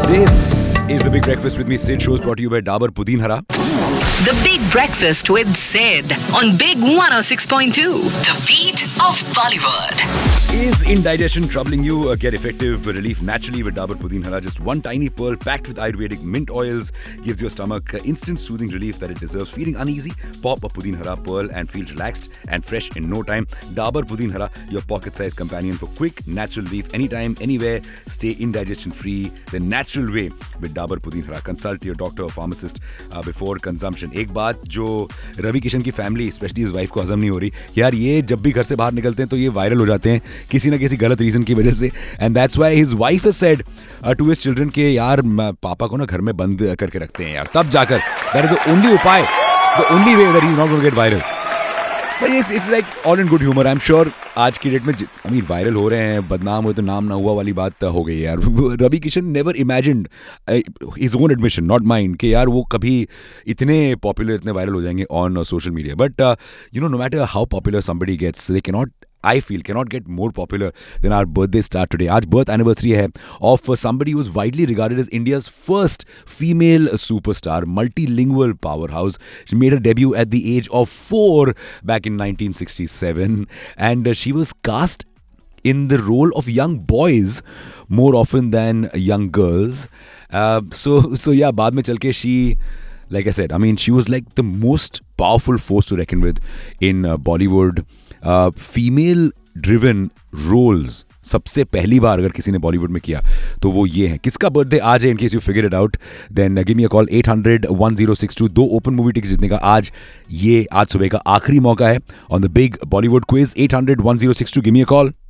This is The Big Breakfast with me, Sid. Shows brought to you by Dabur Pudin Hara. The Big Breakfast with Sid on Big 106.2. The beat of Bollywood. Is indigestion troubling you? Get effective relief naturally with Dabur Pudin Hara. Just one tiny pearl packed with Ayurvedic mint oils gives your stomach instant soothing relief that it deserves. Feeling uneasy? Pop a Pudin Hara pearl and feel relaxed and fresh in no time. Dabur Pudin Hara, your pocket-sized companion for quick, natural relief anytime, anywhere. Stay indigestion-free the natural way with Dabur Pudin Hara. Consult your doctor or pharmacist before consumption. एक बात जो रवि किशन की family specially इस wife को हजम नहीं हो रही, यार ये जब भी घर से बाहर निकलते हैं तो ये वायरल हो जाते हैं किसी ना किसी गलत रीजन की वजह से. And that's why his wife has said to his children के यार पापा को ना घर में बंद करके रखते हैं यार, तब जाकर दैट इज द ओनली उपाय, the only way that he is not going to get viral. But it's like all in good humour. I am sure आज की डेट में वायरल हो रहे हैं, बदनाम हुए तो नाम ना हुआ वाली बात हो गई यार. Ravi Kishan never imagined, his own admission not mind, कि यार वो कभी इतने पॉपुलर, इतने वायरल हो जाएंगे on social media. But you know, no matter how popular somebody gets, they cannot, I feel, cannot get more popular than our birthday star today. आज birth anniversary है of somebody who is widely regarded as India's first female superstar, multilingual powerhouse. She made her debut at the age of 4 back in 1967, and she was cast in the role of young boys more often than young girls. So yeah, बाद में चल के she, like I said, I mean, she was like the most powerful force to reckon with in Bollywood. Female driven roles सबसे पहली बार अगर किसी ने बॉलीवुड में किया तो वो ये है. किसका बर्थडे आज है? In case you figure it out then give me a call 800-1062. 2 open movie ticket जीतने का आज सुबह का आखिरी मौका है on the big Bollywood quiz. 800-1062. Give me a call.